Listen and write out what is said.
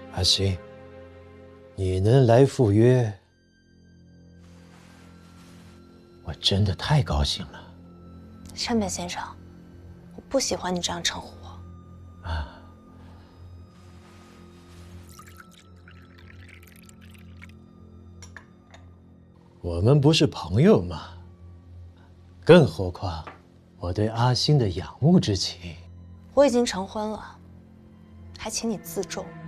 阿星，你能来赴约，我真的太高兴了。 山本先生，我不喜欢你这样称呼我。 啊。我们不是朋友吗？更何况，我对阿星的仰慕之情。 我已经成婚了，还请你自重。